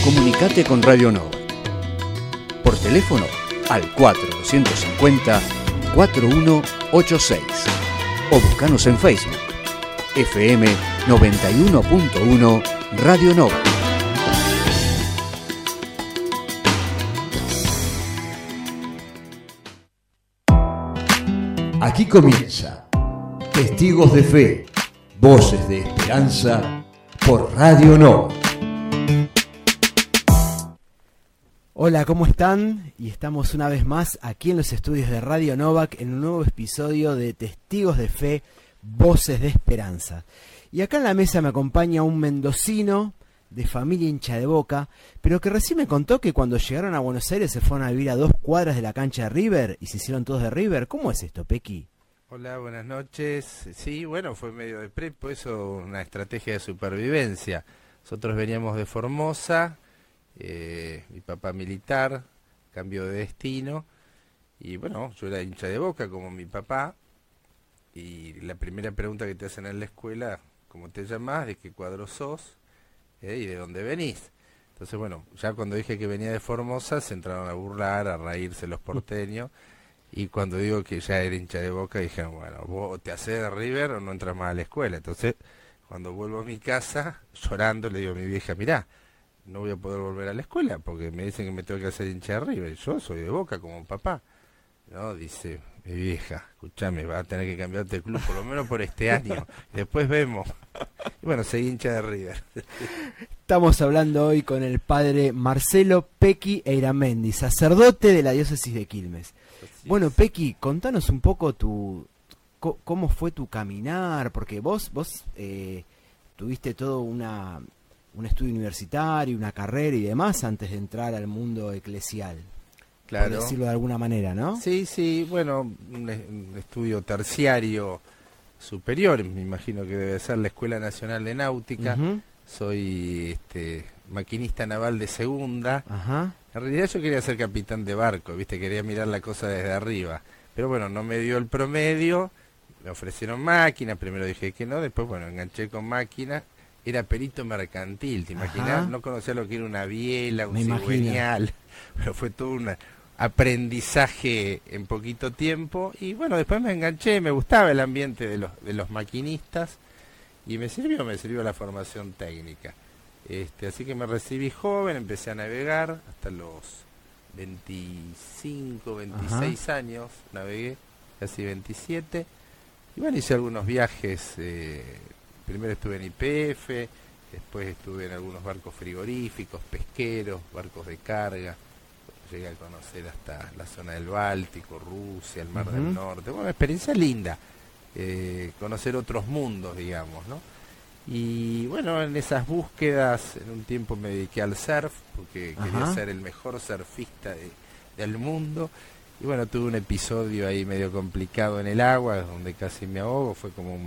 Comunicate con Radio Nova. Por teléfono al 4250-4186 o buscanos en Facebook. FM 91.1 Radio Nova. Aquí comienza Testigos de Fe, Voces de Esperanza por Radio Nova. Hola, ¿cómo están? Y estamos una vez más aquí en los estudios de Radio Novak en un nuevo episodio de Testigos de Fe, Voces de Esperanza. Y acá en la mesa me acompaña un mendocino de familia hincha de Boca, pero que recién me contó que cuando llegaron a Buenos Aires se fueron a vivir a 2 cuadras de la cancha de River y se hicieron todos de River. ¿Cómo es esto, Pequi? Hola, buenas noches. Sí, bueno, fue medio de prepo, eso, una estrategia de supervivencia. Nosotros veníamos de Formosa, mi papá militar, cambio de destino, y bueno, yo era hincha de Boca como mi papá, y la primera pregunta que te hacen en la escuela, ¿cómo te llamás? ¿De qué cuadro sos? ¿Y de dónde venís? Entonces, bueno, ya cuando dije que venía de Formosa, se entraron a burlar, a reírse los porteños, y cuando digo que ya era hincha de Boca, dijeron, bueno, vos te hacés de River o no entras más a la escuela. Entonces, cuando vuelvo a mi casa, llorando, le digo a mi vieja, mirá, no voy a poder volver a la escuela porque me dicen que me tengo que hacer hincha de River. Yo soy de Boca como papá. No, dice mi vieja, escuchame, vas a tener que cambiarte de club por lo menos por este año. Después vemos. Y bueno, soy hincha de River. Estamos hablando hoy con el padre Marcelo Pequi Eiramendi, sacerdote de la diócesis de Quilmes. Bueno, Pequi, contanos un poco cómo fue tu caminar, porque vos tuviste todo un estudio universitario, una carrera y demás antes de entrar al mundo eclesial, claro, por decirlo de alguna manera, ¿no? Sí, bueno, un estudio terciario superior, me imagino que debe ser la Escuela Nacional de Náutica. Uh-huh. Soy maquinista naval de segunda. Uh-huh. En realidad yo quería ser capitán de barco, quería mirar la cosa desde arriba, pero bueno, no me dio el promedio, me ofrecieron máquina, primero dije que no, después bueno, enganché con máquina. Era perito mercantil, ¿te imaginas? No conocía lo que era una biela, un cigüeñal, pero fue todo un aprendizaje en poquito tiempo. Y bueno, después me enganché, me gustaba el ambiente de los maquinistas y me sirvió la formación técnica. Así que me recibí joven, empecé a navegar hasta los 25, 26 años, navegué casi 27. Y bueno, hice algunos viajes. Primero estuve en YPF, después estuve en algunos barcos frigoríficos, pesqueros, barcos de carga. Llegué a conocer hasta la zona del Báltico, Rusia, el Mar del Norte. Bueno, una experiencia linda, conocer otros mundos, digamos, ¿no? Y bueno, en esas búsquedas, en un tiempo me dediqué al surf, porque quería ser el mejor surfista del mundo. Y bueno, tuve un episodio ahí medio complicado en el agua, donde casi me ahogo, fue como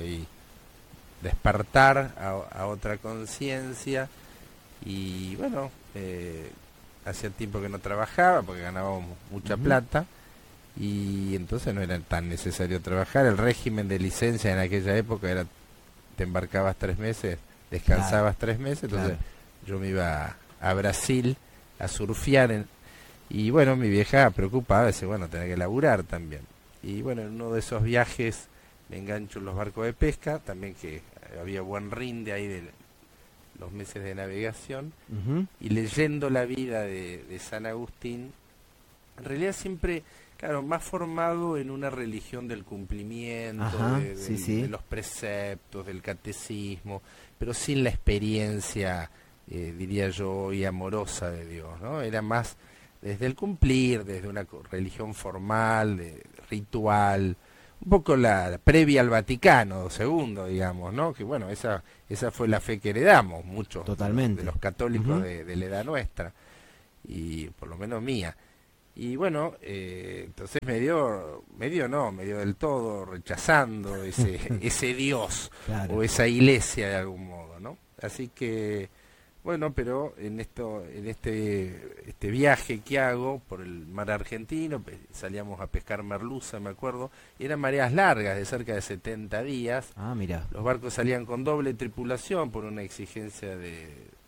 despertar a otra conciencia. Y bueno, hacía tiempo que no trabajaba porque ganábamos mucha plata y entonces no era tan necesario trabajar. El régimen de licencia en aquella época era, te embarcabas 3 meses, descansabas 3 meses, entonces yo me iba a Brasil a surfear y bueno, mi vieja preocupada, dice, bueno, tenés que laburar también. Y bueno, en uno de esos viajes me engancho en los barcos de pesca, también que había buen rinde ahí de los meses de navegación, y leyendo la vida de San Agustín, en realidad siempre, claro, más formado en una religión del cumplimiento, de los preceptos, del catecismo, pero sin la experiencia, diría yo, y amorosa de Dios, ¿no? Era más desde el cumplir, desde una religión formal, de ritual, un poco la previa al Vaticano II, digamos, ¿no? Que bueno, esa fue la fe que heredamos muchos de los católicos de la edad nuestra, y por lo menos mía. Y bueno, entonces me dio del todo rechazando ese Dios, claro, o esa iglesia de algún modo, ¿no? Así que bueno, pero en este viaje que hago por el mar argentino, salíamos a pescar merluza, me acuerdo, y eran mareas largas de cerca de 70 días. Ah, mira. Los barcos salían con doble tripulación por una exigencia del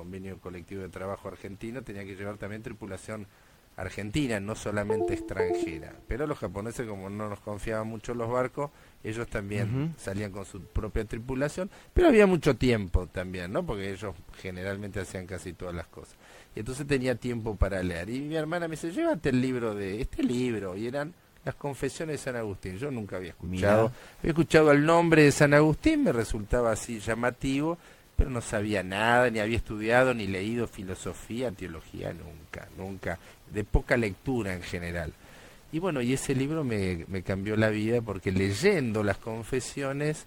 convenio colectivo de trabajo argentino, tenía que llevar también tripulación argentina, no solamente extranjera. Pero los japoneses, como no nos confiaban mucho los barcos, ellos también salían con su propia tripulación, pero había mucho tiempo también, ¿no? Porque ellos generalmente hacían casi todas las cosas. Y entonces tenía tiempo para leer. Y mi hermana me dice, llévate el libro de este libro, y eran las Confesiones de San Agustín. Yo nunca había escuchado el nombre de San Agustín, me resultaba así llamativo, pero no sabía nada, ni había estudiado, ni leído filosofía, teología, nunca, de poca lectura en general. Y bueno, y ese libro me cambió la vida, porque leyendo las Confesiones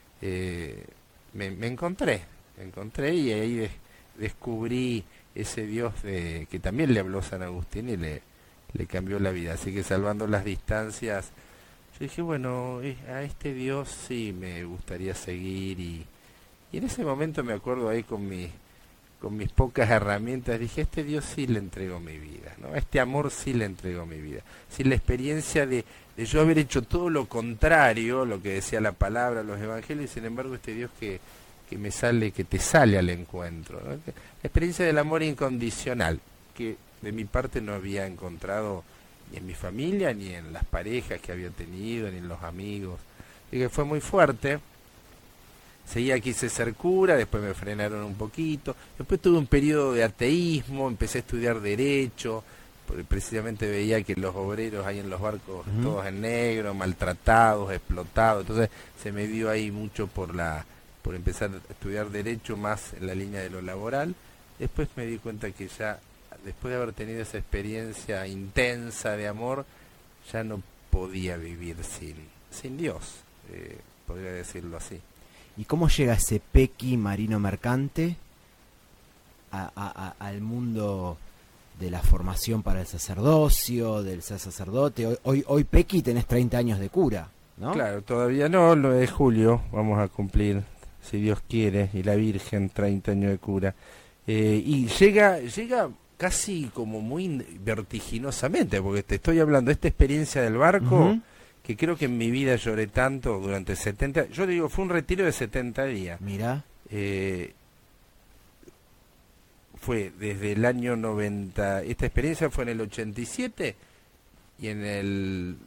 me encontré y ahí descubrí ese Dios que también le habló San Agustín y le cambió la vida. Así que, salvando las distancias, yo dije, bueno, a este Dios sí me gustaría seguir, y en ese momento me acuerdo ahí con mis pocas herramientas, dije, a este Dios sí le entrego mi vida, ¿no? A este amor sí le entrego mi vida. Sin la experiencia de yo haber hecho todo lo contrario, lo que decía la palabra, los evangelios, y sin embargo este Dios que te sale al encuentro, ¿no? La experiencia del amor incondicional, que de mi parte no había encontrado ni en mi familia, ni en las parejas que había tenido, ni en los amigos, y que fue muy fuerte. Seguía, quise ser cura, después me frenaron un poquito, después tuve un periodo de ateísmo, empecé a estudiar derecho, porque precisamente veía que los obreros ahí en los barcos, todos en negro, maltratados, explotados, entonces se me dio ahí mucho por empezar a estudiar derecho más en la línea de lo laboral. Después me di cuenta que ya, después de haber tenido esa experiencia intensa de amor, ya no podía vivir sin Dios, podría decirlo así. ¿Y cómo llega ese Pequi marino mercante al mundo de la formación para el sacerdocio, del ser sacerdote? Hoy Pequi tenés 30 años de cura, ¿no? Claro, todavía no, lo de julio vamos a cumplir, si Dios quiere, y la Virgen 30 años de cura. Y llega casi como muy vertiginosamente, porque te estoy hablando de esta experiencia del barco, que creo que en mi vida lloré tanto durante 70, yo digo, fue un retiro de 70 días. Mira. Fue desde el año 90, esta experiencia fue en el 87, y en el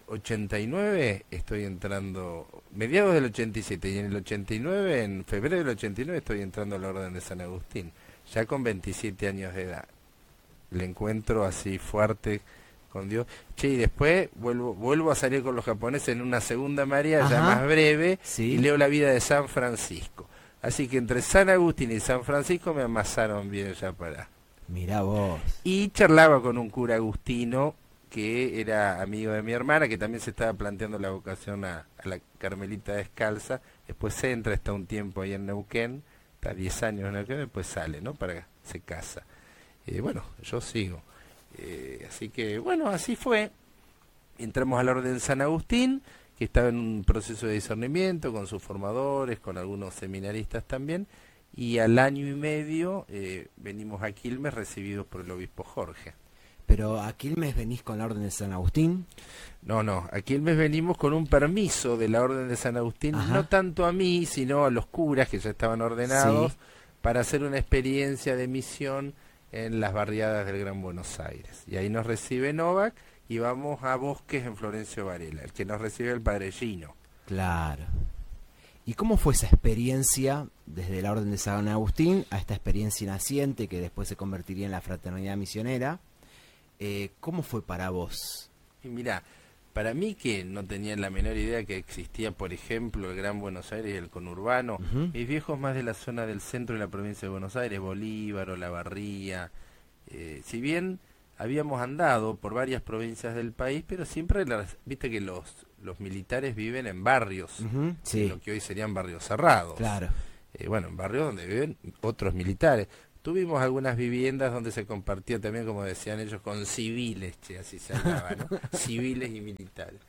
89 estoy entrando, mediados del 87, y en el 89, en febrero del 89, estoy entrando a la Orden de San Agustín, ya con 27 años de edad. El encuentro así fuerte con Dios. Y después vuelvo a salir con los japoneses en una segunda marea, ya más breve, y leo la vida de San Francisco. Así que entre San Agustín y San Francisco me amasaron bien ya para... Mirá vos. Y charlaba con un cura agustino que era amigo de mi hermana, que también se estaba planteando la vocación a la Carmelita Descalza. Después está un tiempo ahí en Neuquén, está 10 años en Neuquén, después sale, ¿no? Se casa. Bueno, yo sigo. Así que, bueno, así fue. Entramos a la Orden de San Agustín, que estaba en un proceso de discernimiento con sus formadores, con algunos seminaristas también, y al año y medio venimos a Quilmes recibidos por el obispo Jorge. ¿Pero a Quilmes venís con la Orden de San Agustín? No, a Quilmes venimos con un permiso de la Orden de San Agustín, no tanto a mí, sino a los curas que ya estaban ordenados, para hacer una experiencia de misión en las barriadas del Gran Buenos Aires. Y ahí nos recibe Novak, y vamos a Bosques en Florencio Varela, el que nos recibe el padre Gino. Claro. ¿Y cómo fue esa experiencia desde la Orden de San Agustín a esta experiencia naciente que después se convertiría en la Fraternidad Misionera? ¿Cómo fue para vos? Y mirá, para mí, que no tenía la menor idea que existía, por ejemplo, el Gran Buenos Aires y el conurbano, mis viejos más de la zona del centro de la provincia de Buenos Aires, Bolívar, Olavarría, si bien habíamos andado por varias provincias del país, pero siempre viste que los militares viven en barrios, en lo que hoy serían barrios cerrados. Claro. Bueno, en barrios donde viven otros militares. Tuvimos algunas viviendas donde se compartía también, como decían ellos, con civiles, así se hablaba, ¿no? Civiles y militares.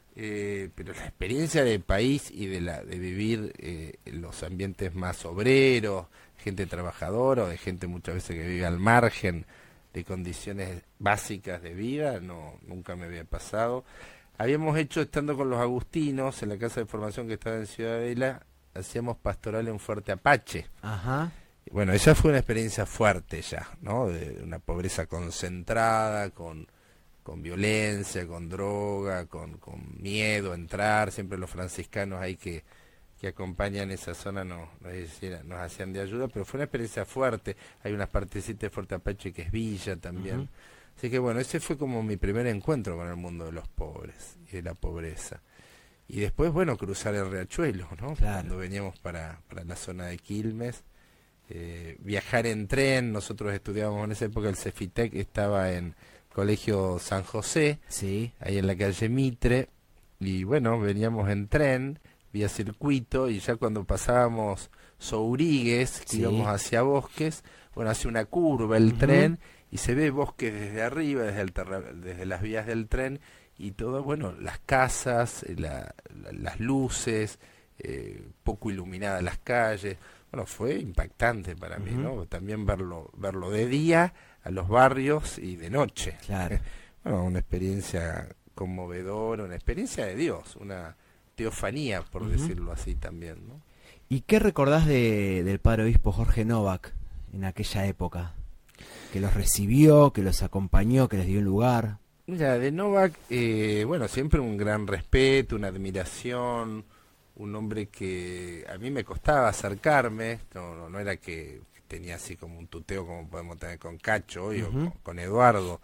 Pero la experiencia del país y de vivir en los ambientes más obreros, gente trabajadora, o de gente muchas veces que vive al margen de condiciones básicas de vida, nunca me había pasado. Habíamos hecho, estando con los agustinos en la casa de formación que estaba en Ciudadela, hacíamos pastoral en Fuerte Apache. Bueno, esa fue una experiencia fuerte ya, ¿no? De una pobreza concentrada, con violencia, con droga, con miedo a entrar. Siempre los franciscanos ahí que acompañan esa zona nos hacían de ayuda, pero fue una experiencia fuerte. Hay unas partecitas de Fuerte Apache que es villa también. Así que bueno, ese fue como mi primer encuentro con el mundo de los pobres y de la pobreza. Y después, bueno, cruzar el riachuelo, ¿no? Claro. Cuando veníamos para la zona de Quilmes. Viajar en tren, nosotros estudiábamos en esa época, el Cefitec estaba en Colegio San José, Sí. ahí en la calle Mitre, y bueno, veníamos en tren, vía circuito, y ya cuando pasábamos Sourigues, que Sí. íbamos hacia Bosques, bueno, hace una curva el tren, y se ve Bosques desde arriba, desde las vías del tren, y todo, bueno, las casas, las luces, poco iluminadas las calles. Bueno, fue impactante para mí, ¿no? También verlo de día a los barrios y de noche. Claro. Bueno, una experiencia conmovedora, una experiencia de Dios, una teofanía, por decirlo así también, ¿no? ¿Y qué recordás del padre obispo Jorge Novak en aquella época? Que los recibió, que los acompañó, que les dio un lugar. Mira, de Novak, bueno, siempre un gran respeto, una admiración, un hombre que a mí me costaba acercarme, no era que tenía así como un tuteo como podemos tener con Cacho hoy o con Eduardo.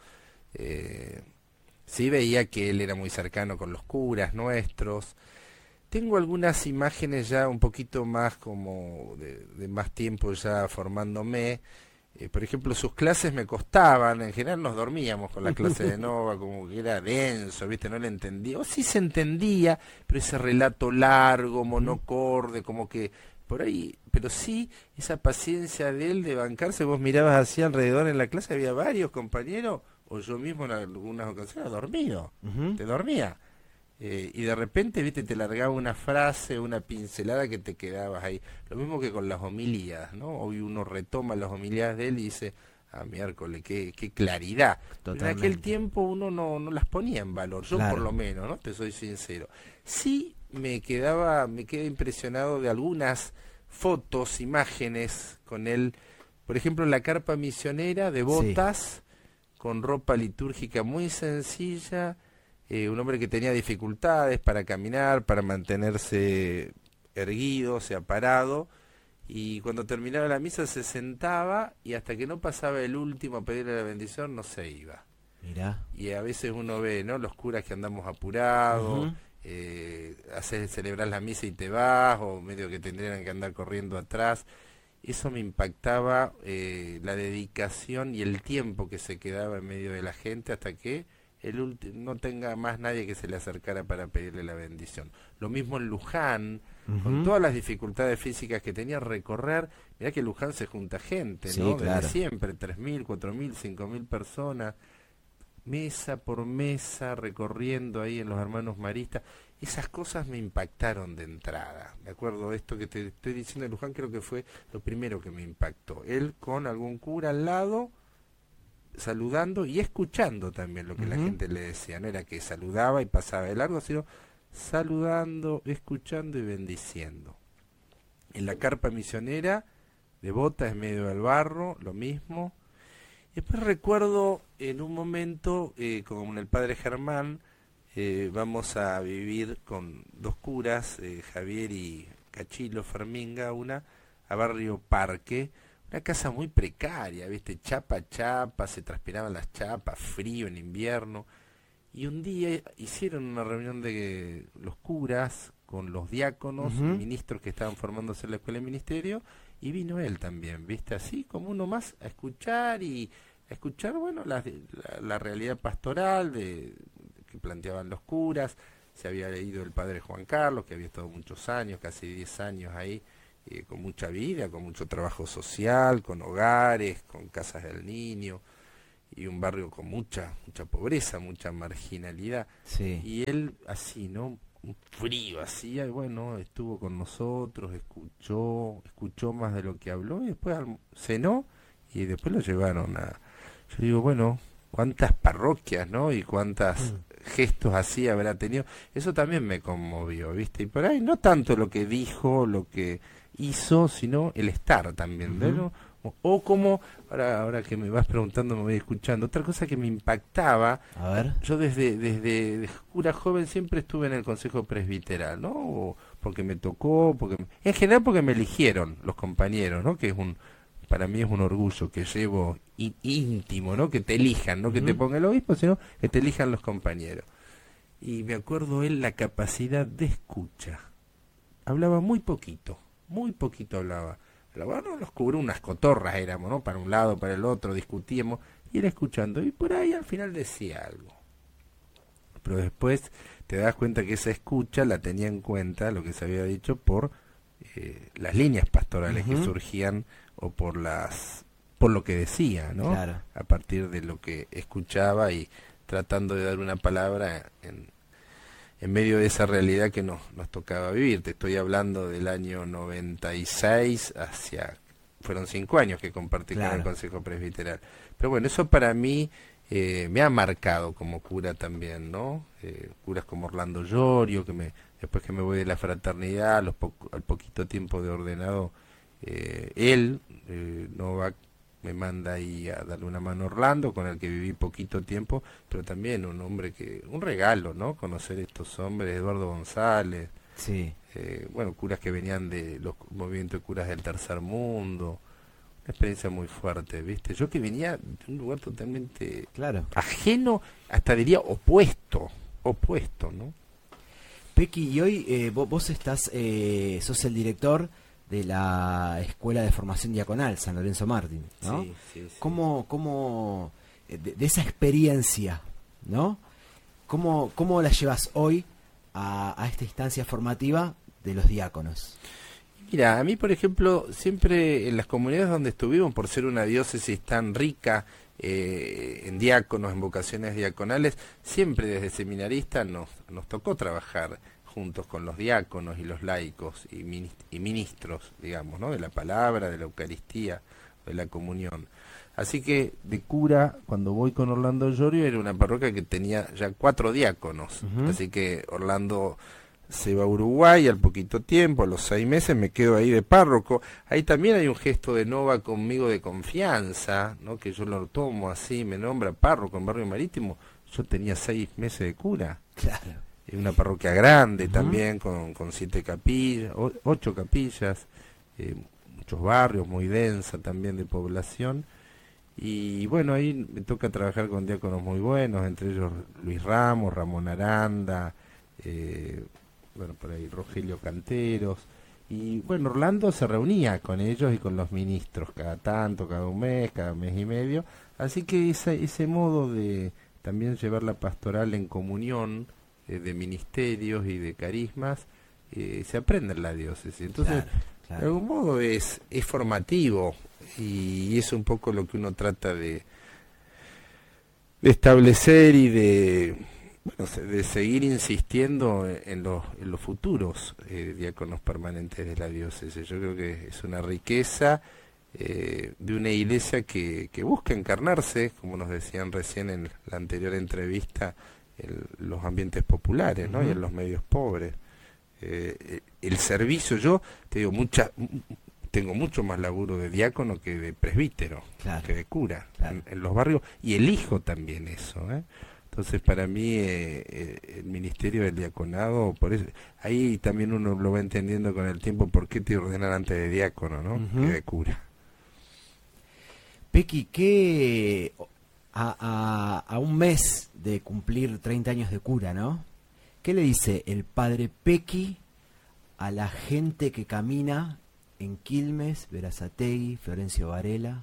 Sí veía que él era muy cercano con los curas nuestros. Tengo algunas imágenes ya un poquito más como de más tiempo ya formándome. Por ejemplo, sus clases me costaban, en general nos dormíamos con la clase de Nova, como que era denso, ¿viste? No le entendía, o sí se entendía, pero ese relato largo, monocorde, como que por ahí, pero sí, esa paciencia de él de bancarse, vos mirabas así alrededor en la clase, había varios compañeros, o yo mismo en algunas ocasiones dormido, te dormía. Y de repente, viste, te largaba una frase, una pincelada que te quedabas ahí. Lo mismo que con las homilías, ¿no? Hoy uno retoma las homilías de él y dice, miércoles, qué claridad. Pero en aquel tiempo uno no las ponía en valor, yo por lo menos, ¿no? Te soy sincero. Sí me quedé impresionado de algunas fotos, imágenes con él. Por ejemplo, en la carpa misionera de botas, con ropa litúrgica muy sencilla. Un hombre que tenía dificultades para caminar, para mantenerse erguido, o sea, parado, y cuando terminaba la misa se sentaba y hasta que no pasaba el último a pedirle la bendición no se iba. Mirá. Y a veces uno ve, ¿no?, los curas que andamos apurados, haces celebrar la misa y te vas, o medio que tendrían que andar corriendo atrás. Eso me impactaba, la dedicación y el tiempo que se quedaba en medio de la gente hasta que no tenga más nadie que se le acercara para pedirle la bendición. Lo mismo en Luján, con todas las dificultades físicas que tenía, recorrer. Mirá que en Luján se junta gente, sí, ¿no? Claro. Desde siempre, 3.000, 4.000, 5.000 personas, mesa por mesa, recorriendo ahí en los Hermanos Maristas. Esas cosas me impactaron de entrada. Me acuerdo de esto que te estoy diciendo de Luján, creo que fue lo primero que me impactó. Él con algún cura al lado, saludando y escuchando también lo que la gente le decía. No era que saludaba y pasaba de largo, sino saludando, escuchando y bendiciendo. En la carpa misionera de botas en medio del barro, lo mismo. Después recuerdo en un momento, con el padre Germán, vamos a vivir con dos curas, Javier y Cachilo Fermín Gauna, a Barrio Parque. Una casa muy precaria, ¿viste? Chapa, se transpiraban las chapas, frío en invierno. Y un día hicieron una reunión de los curas con los diáconos, ministros que estaban formándose en la escuela de ministerio, y vino él también, ¿viste? Así como uno más a escuchar bueno, la realidad pastoral que planteaban los curas. Se había leído el padre Juan Carlos, que había estado muchos años, casi 10 años ahí, con mucha vida, con mucho trabajo social, con hogares, con casas del niño, y un barrio con mucha pobreza, mucha marginalidad. Sí. Y él así, ¿no? Un frío así, y bueno, estuvo con nosotros, escuchó más de lo que habló, y después cenó, y después lo llevaron yo digo, bueno, cuántas parroquias, ¿no? Y cuántos gestos así habrá tenido. Eso también me conmovió, ¿viste? Y por ahí no tanto lo que dijo, hizo, sino el estar también, ¿no? O como, ahora que me vas preguntando, me voy escuchando, otra cosa que me impactaba, A ver. yo desde cura joven siempre estuve en el Consejo Presbiteral, ¿no? Porque me tocó, en general porque me eligieron los compañeros, ¿no? Que para mí es un orgullo que llevo íntimo, ¿no? Que te elijan, no que te ponga el obispo, sino que te elijan los compañeros. Y me acuerdo él la capacidad de escucha. Hablaba muy poquito hablaba. Bueno, nos cubrió unas cotorras éramos, ¿no? Para un lado, para el otro, discutíamos, y él escuchando, y por ahí al final decía algo. Pero después te das cuenta que esa escucha la tenía en cuenta, lo que se había dicho, por las líneas pastorales que surgían, o por lo que decía, ¿no? Claro. A partir de lo que escuchaba y tratando de dar una palabra en medio de esa realidad que nos tocaba vivir. Te estoy hablando del año 96 fueron 5 años que compartí con el Consejo Presbiteral. Pero bueno, eso para mí me ha marcado como cura también, ¿no? Curas como Orlando Llorio, después que me voy de la fraternidad, al poquito tiempo de ordenado, Novak, me manda ahí a darle una mano a Orlando, con el que viví poquito tiempo, pero también un regalo, ¿no? Conocer estos hombres, Eduardo González, sí. Bueno, curas que venían de los movimientos de curas del tercer mundo, una experiencia muy fuerte, ¿viste? Yo que venía de un lugar totalmente ajeno, hasta diría opuesto, ¿no? Pequi, y hoy vos sos el director de la Escuela de Formación Diaconal San Lorenzo Martín, ¿no? Sí. ¿Cómo de esa experiencia, ¿no? ¿Cómo la llevas hoy a esta instancia formativa de los diáconos? Mira, a mí, por ejemplo, siempre en las comunidades donde estuvimos, por ser una diócesis tan rica en diáconos, en vocaciones diaconales, siempre desde seminarista nos tocó trabajar juntos con los diáconos y los laicos y ministros, digamos, ¿no? De la palabra, de la Eucaristía, de la comunión. Así que de cura, cuando voy con Orlando Llorio, era una parroquia que tenía ya 4 diáconos. Así que Orlando se va a Uruguay al poquito tiempo, a los 6 meses me quedo ahí de párroco. Ahí también hay un gesto de Nova conmigo de confianza, ¿no? Que yo lo tomo así, me nombra párroco en Barrio Marítimo. Yo tenía 6 meses de cura. Claro. Una parroquia grande también, con 7 capillas, 8 capillas, muchos barrios, muy densa también de población. Y bueno, ahí me toca trabajar con diáconos muy buenos, entre ellos Luis Ramos, Ramón Aranda, bueno, por ahí Rogelio Canteros. Y bueno, Orlando se reunía con ellos y con los ministros cada un mes, cada mes y medio. Así que ese modo de también llevar la pastoral en comunión, de ministerios y de carismas, se aprende en la diócesis. Entonces, de algún modo es formativo, y es un poco lo que uno trata de establecer y de seguir insistiendo en los futuros diáconos permanentes de la diócesis. Yo creo que es una riqueza de una iglesia que busca encarnarse, como nos decían recién en la anterior entrevista, en los ambientes populares, ¿no? Y en los medios pobres. El servicio, yo te digo, tengo mucho más laburo de diácono que de presbítero, que de cura, en los barrios, y elijo también eso, ¿eh? Entonces, para mí, el ministerio del diaconado, por eso, ahí también uno lo va entendiendo con el tiempo, por qué te ordenan antes de diácono, ¿no? Que de cura. Pequi, ¿qué a un mes de cumplir 30 años de cura, ¿no? ¿Qué le dice el padre Pequi a la gente que camina en Quilmes, Berazategui, Florencio Varela?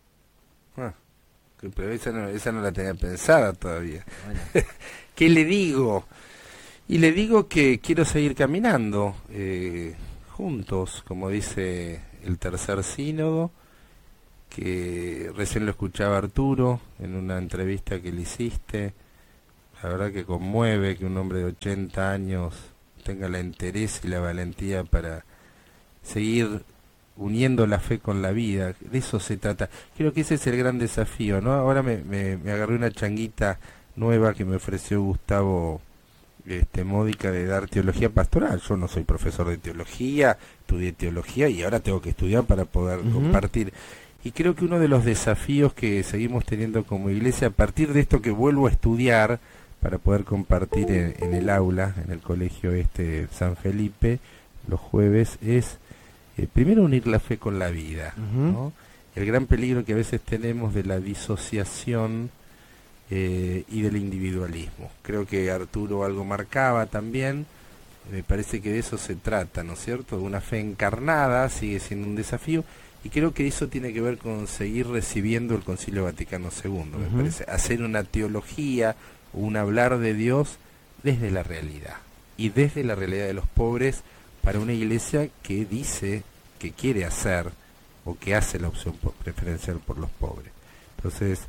Pero esa no la tenía pensada todavía. Bueno. ¿Qué le digo? Y le digo que quiero seguir caminando juntos, como dice el tercer sínodo, que recién lo escuchaba Arturo en una entrevista que le hiciste. La verdad que conmueve que un hombre de 80 años tenga la entereza y la valentía para seguir uniendo la fe con la vida. De eso se trata. Creo que ese es el gran desafío, ¿no? Ahora me agarré una changuita nueva que me ofreció Gustavo módica de dar teología pastoral. Yo no soy profesor de teología, estudié teología y ahora tengo que estudiar para poder compartir. Y creo que uno de los desafíos que seguimos teniendo como iglesia, a partir de esto que vuelvo a estudiar para poder compartir en el aula, en el colegio San Felipe, los jueves, es primero unir la fe con la vida, ¿no? El gran peligro que a veces tenemos de la disociación y del individualismo. Creo que Arturo algo marcaba también, me parece que de eso se trata, ¿no es cierto? De una fe encarnada, sigue siendo un desafío, y creo que eso tiene que ver con seguir recibiendo el Concilio Vaticano II, me parece, hacer una teología, un hablar de Dios desde la realidad, y desde la realidad de los pobres, para una iglesia que dice que quiere hacer, o que hace la opción preferencial por los pobres. Entonces,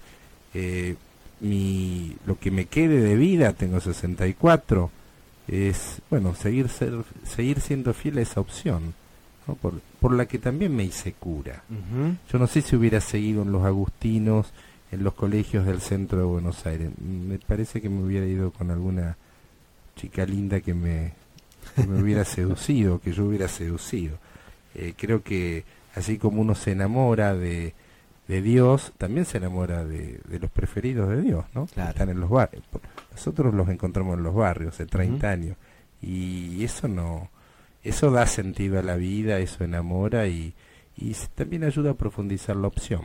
lo que me quede de vida, tengo 64, es, bueno, seguir siendo fiel a esa opción, ¿no? Por la que también me hice cura. Yo no sé si hubiera seguido en los agustinos, en los colegios del centro de Buenos Aires. Me parece que me hubiera ido con alguna chica linda que me hubiera seducido, que yo hubiera seducido. Creo que así como uno se enamora de Dios, también se enamora de los preferidos de Dios, ¿no? Claro. Están en los barrios. Nosotros los encontramos en los barrios hace 30 años, y eso da sentido a la vida, eso enamora y también ayuda a profundizar la opción.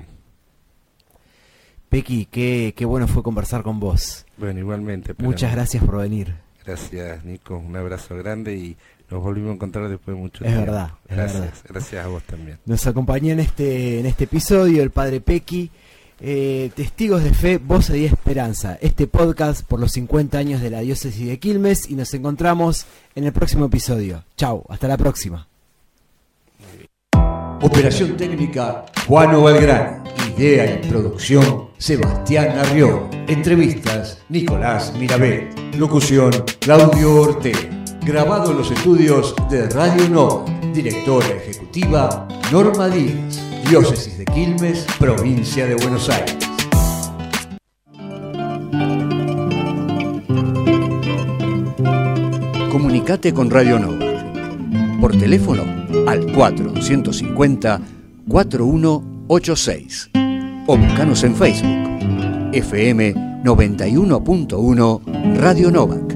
Pequi, qué bueno fue conversar con vos. Bueno, igualmente. Muchas gracias por venir. Gracias, Nico, un abrazo grande y nos volvimos a encontrar después de mucho tiempo. Verdad. Gracias, gracias a vos también. Nos acompañó en este episodio el padre Pequi, Testigos de Fe, Voces y Esperanza, este podcast por los 50 años de la diócesis de Quilmes, y nos encontramos en el próximo episodio. Chau, hasta la próxima. Operación técnica Juan Valgrán. Idea y producción Sebastián Arrió. Entrevistas Nicolás Mirabet. Locución Claudio Ortega. Grabado en los estudios de Radio Nova. Directora ejecutiva Norma Díaz. Diócesis de Quilmes, provincia de Buenos Aires. Comunicate con Radio Nova. Por teléfono al 450-4186. O buscanos en Facebook. FM 91.1 Radio Novak.